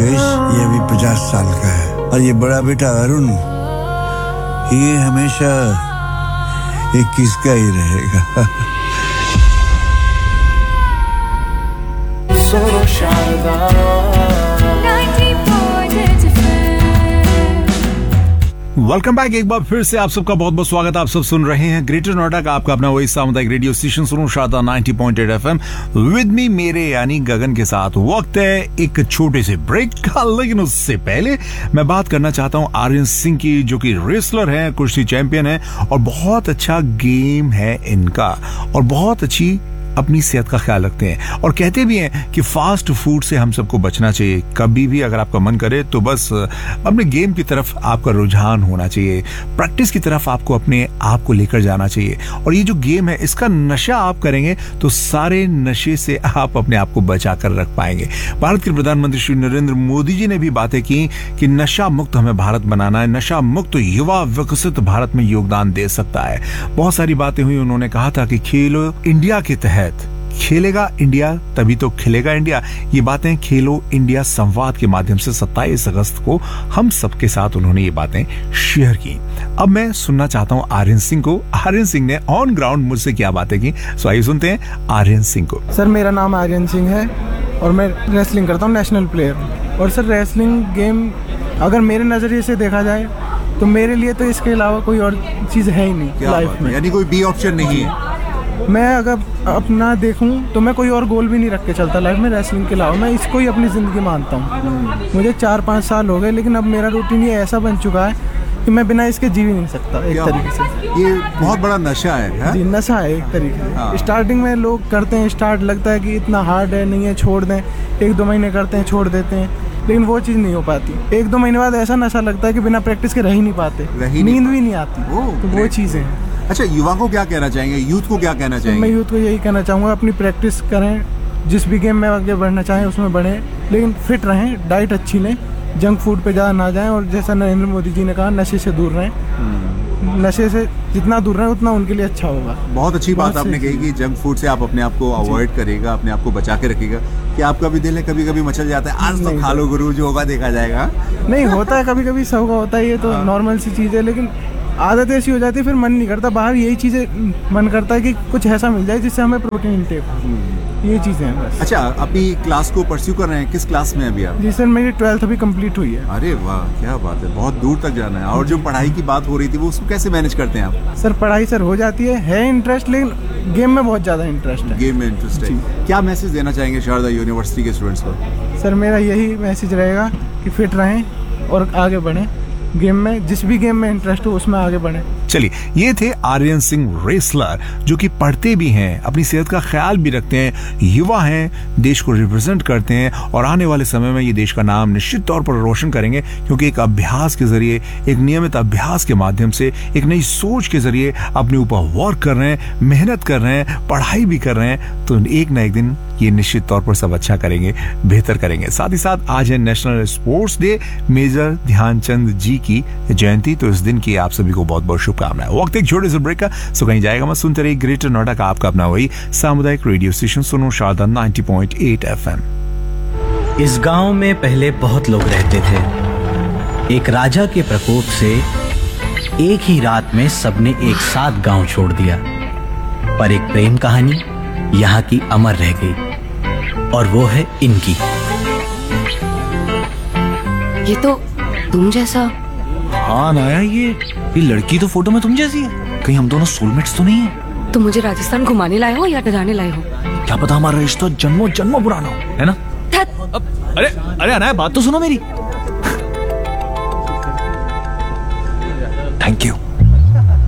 मुकेश, ये अभी 50 साल का है, और ये बड़ा बेटा अरुण, ये हमेशा 21 का ही रहेगा। Welcome back. एक बार फिर से आप सबका बहुत बहुत स्वागत। आप सब सुन रहे हैं ग्रेटर नोएडा का आपका अपना वही सामुदायिक रेडियो स्टेशन सुनो शारदा 90.8 FM विद मी मेरे यानी गगन के साथ। वक्त है एक छोटे से ब्रेक का, लेकिन उससे पहले मैं बात करना चाहता हूं आर्यन सिंह की, जो कि रेसलर हैं, कुश्ती चैंपियन है, और बहुत अच्छा गेम है इनका, और बहुत अच्छी अपनी सेहत का ख्याल रखते हैं। और कहते भी हैं कि फास्ट फूड से हम सबको बचना चाहिए। कभी भी अगर आपका मन करे तो बस अपने गेम की तरफ आपका रुझान होना चाहिए, प्रैक्टिस की तरफ आपको अपने आप को लेकर जाना चाहिए। और ये जो गेम है, इसका नशा आप करेंगे तो सारे नशे से आप अपने आप को बचा कर रख पाएंगे। भारत के प्रधानमंत्री श्री नरेंद्र मोदी जी ने भी बातें की कि नशा मुक्त हमें भारत बनाना है, नशा मुक्त युवा विकसित भारत में योगदान दे सकता है। बहुत सारी बातें हुई। उन्होंने कहा था कि खेलो इंडिया के तहत खेलेगा इंडिया तभी तो खिलेगा इंडिया। ये बातें खेलो इंडिया संवाद के माध्यम से 27 अगस्त को हम सबके साथ उन्होंने ये बातें शेयर की। अब मैं सुनना चाहता हूँ आर्यन सिंह को। आर्यन सिंह ने ऑन ग्राउंड मुझसे क्या बातें की, सो आइए सुनते हैं आर्यन सिंह को। सर, मेरा नाम आर्यन सिंह है और मैं रेसलिंग करता हूँ, नेशनल प्लेयर। और सर, रेसलिंग गेम अगर मेरे नजरिए से देखा जाए तो मेरे लिए तो इसके अलावा कोई और चीज है ही नहीं लाइफ में, यानी कोई बी ऑप्शन नहीं है। मैं अगर अपना देखूं तो मैं कोई और गोल भी नहीं रख के चलता लाइफ में रेसलिंग के अलावा। मैं इसको ही अपनी ज़िंदगी मानता हूं। मुझे 4-5 साल हो गए, लेकिन अब मेरा रूटीन ये ऐसा बन चुका है कि मैं बिना इसके जी भी नहीं सकता एक तरीके से। ये बहुत बड़ा नशा है। जी, नशा है एक तरीके से। स्टार्टिंग में लोग करते हैं, स्टार्ट लगता है कि इतना हार्ड है, नहीं है, छोड़ दें। 1-2 महीने करते हैं, छोड़ देते हैं, लेकिन वो चीज़ नहीं हो पाती। 1-2 महीने बाद ऐसा नशा लगता है कि बिना प्रैक्टिस के रह ही नहीं पाते, नींद भी नहीं आती। तो वो चीज़ें हैं। अच्छा, युवा को क्या कहना चाहेंगे, यूथ को क्या कहना चाहेंगे? मैं यूथ को यही कहना चाहूँगा, अपनी प्रैक्टिस करें, जिस भी गेम में आगे बढ़ना चाहें उसमें बढ़ें, लेकिन फिट रहें, डाइट अच्छी लें, जंक फूड पे ज़्यादा ना जाएं, और जैसा नरेंद्र मोदी जी ने कहा, नशे से दूर रहें। नशे से जितना दूर रहें उतना उनके लिए अच्छा होगा। बहुत अच्छी बात आपने कही कि जंक फूड से आप अपने आप को अवॉइड करेगा, अपने आप को बचा के रखेगा। कि आपका भी दिल है कभी कभी मचल जाता है, आज तो खा लो गुरु, जो होगा देखा जाएगा। नहीं, होता है कभी कभी, सबका होता है, ये तो नॉर्मल सी चीज़ है, लेकिन आदत ऐसी हो जाती है फिर मन नहीं करता। बाहर यही चीज़ें मन करता है कि कुछ ऐसा मिल जाए जिससे हमें प्रोटीन इंटेक हो। ये चीज़ें हैं बस। अच्छा, अपनी क्लास को परस्यू कर रहे हैं, किस क्लास में अभी आप? जी सर, मेरी 12th अभी कंप्लीट हुई है। अरे वाह, क्या बात है, बहुत दूर तक जाना है। और जो पढ़ाई की बात हो रही थी वो उसको कैसे मैनेज करते हैं आप? सर, पढ़ाई सर हो जाती है इंटरेस्ट, लेकिन गेम में बहुत ज़्यादा इंटरेस्ट है। गेम में इंटरेस्ट है। क्या मैसेज देना चाहेंगे शारदा यूनिवर्सिटी के स्टूडेंट्स को? सर, मेरा यही मैसेज रहेगा कि फिट रहें और आगे बढ़ें गेम में, जिस भी गेम में इंटरेस्ट हो उसमें आगे बढ़े। चलिए, ये थे आर्यन सिंह रेसलर, जो कि पढ़ते भी हैं, अपनी सेहत का ख्याल भी रखते हैं, युवा हैं, देश को रिप्रेजेंट करते हैं, और आने वाले समय में ये देश का नाम निश्चित तौर पर रोशन करेंगे, क्योंकि एक अभ्यास के जरिए, एक नियमित अभ्यास के माध्यम से, एक नई सोच के जरिए अपने ऊपर वर्क कर रहे हैं, मेहनत कर रहे हैं, पढ़ाई भी कर रहे हैं, तो एक ना एक दिन ये निश्चित तौर पर सब अच्छा करेंगे, बेहतर करेंगे। साथ ही साथ आज है national sports day, major Dhyanchand जी की जयंती, तो इस दिन की आप सभी को बहुत बहुत शुभकामनाएं। वक्त एक छोटे से ब्रेक का, सो कहीं जाएगा मत, सुनते रहिए ग्रेटर नोएडा का आपका अपना वही सामुदायिक रेडियो स्टेशन सुनो शारदा 90.8 FM। इस गांव में पहले बहुत लोग रहते थे। एक राजा के प्रकोप से एक ही रात में सबने एक साथ गांव छोड़ दिया, पर एक प्रेम कहानी यहाँ की अमर रह गई, और वो है इनकी। ये तो तुम जैसा। हाँ नाया, ये लड़की तो फोटो में तुम जैसी है। कहीं हम दोनों सोलमेट्स तो नहीं है? तुम मुझे राजस्थान घुमाने लाए हो या डराने लाए हो? क्या पता हमारा रिश्ता जन्मों जन्मों पुराना हो, है ना? अरे अरे अनाया, बात तो सुनो मेरी। Thank you.